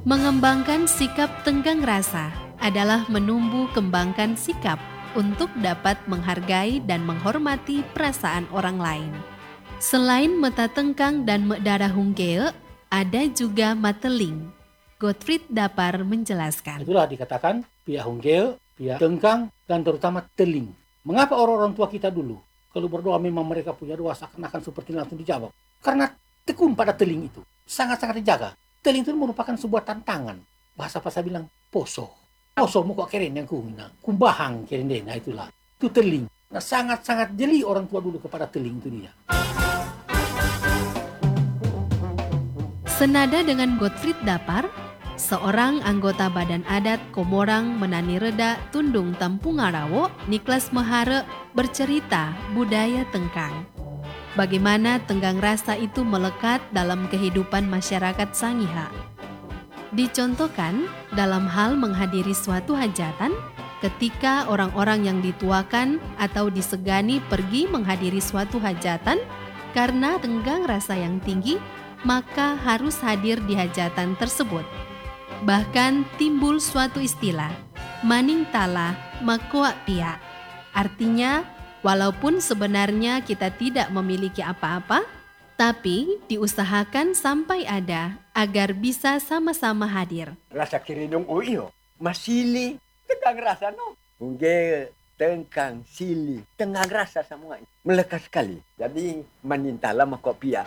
Mengembangkan sikap tenggang rasa adalah menumbuh kembangkan sikap untuk dapat menghargai dan menghormati perasaan orang lain. Selain mata tengkang dan medara hunggeo, ada juga mateling. Gottfried Dapar menjelaskan. Itulah dikatakan pihak hunggeo, pihak tengkang, dan terutama teling. Mengapa orang-orang tua kita dulu, kalau berdoa memang mereka punya doa seakan-akan seperti langsung dijawab? Karena tekun pada teling itu, sangat-sangat dijaga. Teling itu merupakan sebuah tantangan. Bahasa bilang, poso. Poso mo kok keren yang kumbahang keren deh. Nah itulah, itu teling. Nah sangat-sangat jeli orang tua dulu kepada teling itu dia. Senada dengan Gottfried Dapar, seorang anggota Badan Adat Komorang Menani Reda Tundung Tampungarawo, Niklas Mahare, bercerita budaya tengkang. Bagaimana tenggang rasa itu melekat dalam kehidupan masyarakat Sangiha. Dicontohkan dalam hal menghadiri suatu hajatan, ketika orang-orang yang dituakan atau disegani pergi menghadiri suatu hajatan karena tenggang rasa yang tinggi, maka harus hadir di hajatan tersebut. Bahkan timbul suatu istilah, maning tala makoa pia. Artinya, walaupun sebenarnya kita tidak memiliki apa-apa, tapi diusahakan sampai ada agar bisa sama-sama hadir. Rasa kirinong uyo, masili, tenggang rasa no. Unggel, tengkang, sili, tenggang rasa semua. Melekat sekali. Jadi manintala makopia.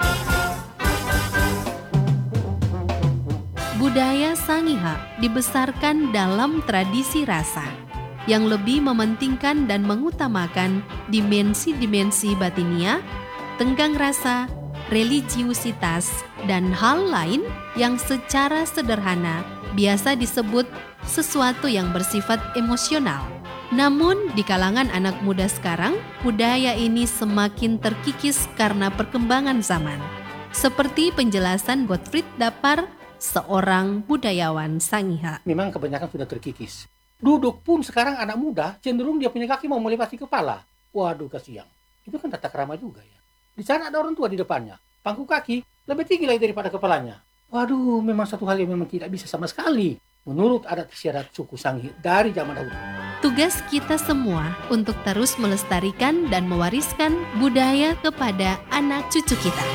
Budaya Sangiha dibesarkan dalam tradisi rasa yang lebih mementingkan dan mengutamakan dimensi-dimensi batinia, tenggang rasa, religiusitas, dan hal lain yang secara sederhana biasa disebut sesuatu yang bersifat emosional. Namun di kalangan anak muda sekarang, budaya ini semakin terkikis karena perkembangan zaman. Seperti penjelasan Gottfried Dapar, seorang budayawan Sangiha. Memang kebanyakan sudah terkikis. Duduk pun sekarang anak muda cenderung dia punya kaki mau melewati kepala. Waduh kasihan. Itu kan tata krama juga ya. Di sana ada orang tua di depannya. Pangku kaki lebih tinggi lagi daripada kepalanya. Waduh, memang satu hal yang memang tidak bisa sama sekali menurut adat istiadat suku Sanghi dari zaman dahulu. Tugas kita semua untuk terus melestarikan dan mewariskan budaya kepada anak cucu kita.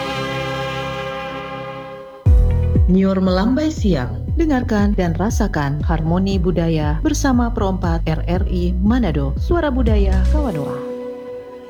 Nyiur melambai siang, dengarkan dan rasakan harmoni budaya bersama Pro 4 RRI Manado, Suara Budaya Kawadoa.